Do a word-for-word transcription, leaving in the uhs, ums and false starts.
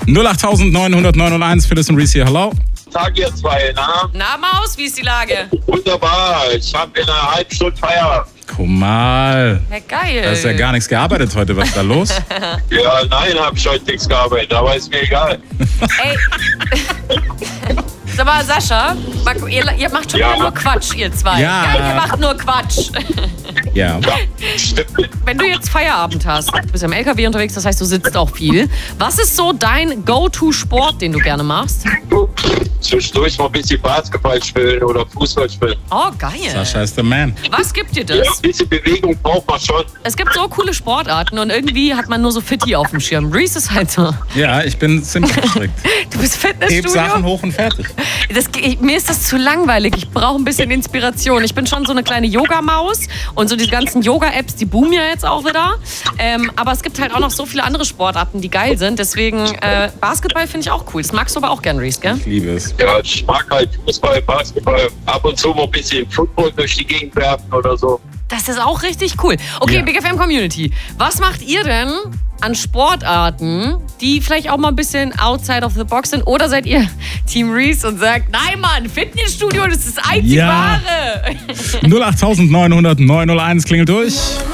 null acht neun null null neun null eins, Phyllis und Reese hier, hallo. Tag ihr zwei, na? Na Maus, wie ist die Lage? Wunderbar, ich habe in einer halben Stunde Feierabend. Guck mal. Ja, geil. Da ist ja gar nichts gearbeitet heute, was ist da los? Ja, nein, habe ich heute nichts gearbeitet, aber ist mir egal. Ey. Sag mal, Sascha, ihr, ihr macht schon Ja. wieder nur Quatsch, ihr zwei. Ja. Geil, ihr macht nur Quatsch. Ja. Ja, stimmt. Wenn du jetzt Feierabend hast, du bist ja im L K W unterwegs, das heißt, du sitzt auch viel. Was ist so dein Go-To-Sport, den du gerne machst? Zwischendurch mal ein bisschen Basketball spielen oder Fußball spielen. Oh, geil. Sascha ist der Man. Was gibt dir Ja, das? ein bisschen Bewegung braucht man schon. Es gibt so coole Sportarten und irgendwie hat man nur so Fitti auf dem Schirm. Reese ist halt so. Ja, ich bin ziemlich strikt. Du bist Heb Sachen Fitnessstudio. hoch und fertig. Das, ich, mir ist das zu langweilig. Ich brauche ein bisschen Inspiration. Ich bin schon so eine kleine Yoga-Maus und so die ganzen Yoga-Apps, die boomen ja jetzt auch wieder. Ähm, aber es gibt halt auch noch so viele andere Sportarten, die geil sind. Deswegen äh, Basketball finde ich auch cool. Das magst du aber auch gern, Reese, gell? Ich liebe es. Ja, ich mag halt Fußball, Basketball, ab und zu mal ein bisschen Football durch die Gegend werfen oder so. Das ist auch richtig cool. Okay, Ja. Big F M Community. Was macht ihr denn an Sportarten, die vielleicht auch mal ein bisschen outside of the box sind? Oder seid ihr Team Reese und sagt, nein Mann, Fitnessstudio, das ist das einzig Ja. wahre? null acht neun null null neun null eins klingelt durch.